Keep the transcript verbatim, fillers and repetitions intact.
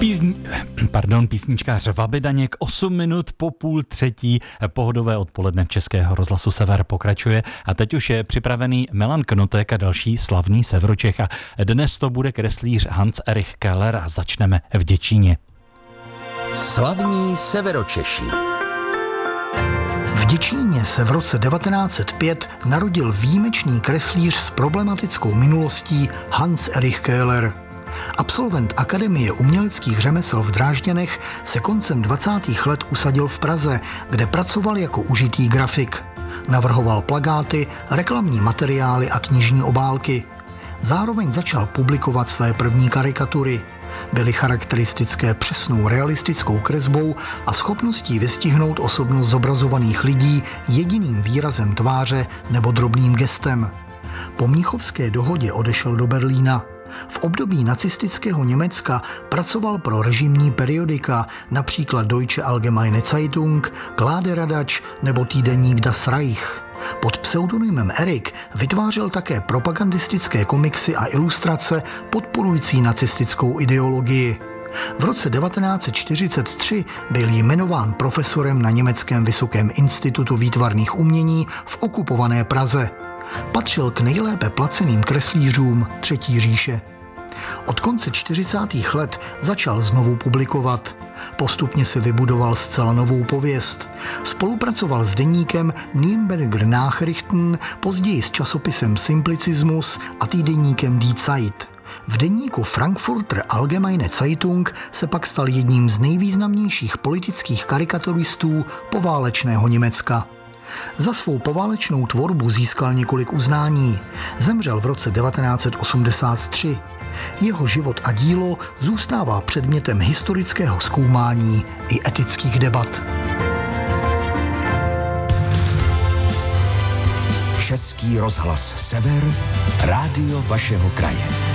Písň, pardon, písničkář Vaby Daněk, osm minut po půl třetí, pohodové odpoledne Českého rozhlasu Sever pokračuje a teď už je připravený Milan Knotek a další slavný Severočech a dnes to bude kreslíř Hans Erich Kähler a začneme v Děčíně. Slavní Severočeši. V Děčíně se v roce devatenáct set pět narodil výjimečný kreslíř s problematickou minulostí Hans Erich Kähler. Absolvent Akademie uměleckých řemesel v Drážďanech se koncem dvacátých let usadil v Praze, kde pracoval jako užitý grafik. Navrhoval plakáty, reklamní materiály a knižní obálky. Zároveň začal publikovat své první karikatury. Byly charakteristické přesnou realistickou kresbou a schopností vystihnout osobnost zobrazovaných lidí jediným výrazem tváře nebo drobným gestem. Po Mnichovské dohodě odešel do Berlína. V období nacistického Německa pracoval pro režimní periodika, například Deutsche Allgemeine Zeitung, Kláderadač nebo týdeník Das Reich. Pod pseudonymem Erik vytvářel také propagandistické komiksy a ilustrace podporující nacistickou ideologii. V roce devatenáct set čtyřicet tři byl jmenován profesorem na Německém vysokém institutu výtvarných umění v okupované Praze. Patřil k nejlépe placeným kreslířům Třetí říše. Od konce čtyřicátých let začal znovu publikovat. Postupně si vybudoval zcela novou pověst. Spolupracoval s deníkem Nürnberger Nachrichten, později s časopisem Simplicismus a týdeníkem Die Zeit. V deníku Frankfurter Allgemeine Zeitung se pak stal jedním z nejvýznamnějších politických karikaturistů poválečného Německa. Za svou poválečnou tvorbu získal několik uznání. Zemřel v roce devatenáct set osmdesát tři. Jeho život a dílo zůstává předmětem historického zkoumání i etických debat. Český rozhlas Sever, rádio vašeho kraje.